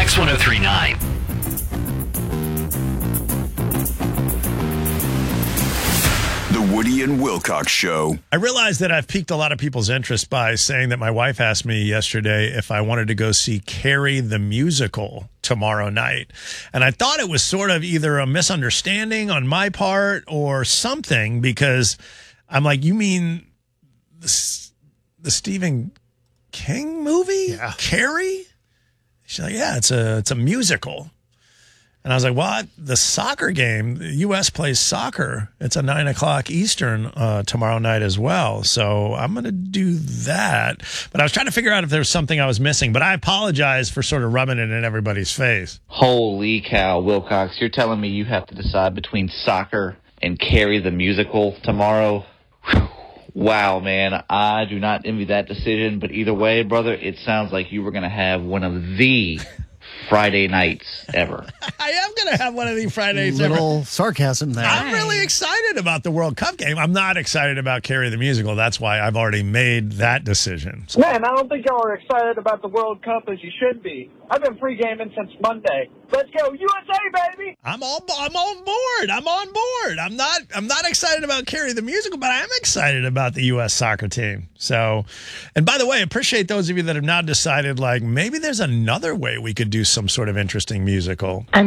X1039. The Woody and Wilcox Show. I realize that I've piqued a lot of people's interest by saying that my wife asked me yesterday if I wanted to go see Carrie the musical tomorrow night. And I thought it was sort of either a misunderstanding on my part or something, because I'm like, you mean the Stephen King movie? Yeah. Carrie? She's like, yeah, it's a musical. And I was like, what? The soccer game, the U.S. plays soccer. It's a 9 o'clock Eastern tomorrow night as well. So I'm going to do that. But I was trying to figure out if there was something I was missing. But I apologize for sort of rubbing it in everybody's face. Holy cow, Wilcox. You're telling me you have to decide between soccer and Carrie the musical tomorrow? Whew. Wow, man. I do not envy that decision. But either way, brother, it sounds like you were going to have one of the Friday nights ever. I am going to have one of these Fridays Little sarcasm there. I'm really excited about the World Cup game. I'm not excited about Carrie the musical. That's why I've already made that decision. So, Man, I don't think y'all are excited about the World Cup as you should be. I've been pre-gaming since Monday. Let's go USA, baby! I'm on board. I'm on board. I'm not excited about Carrie the musical, but I am excited about the U.S. soccer team. So, and by the way, appreciate those of you that have now decided, like, maybe there's another way we could do some sort of interesting musical.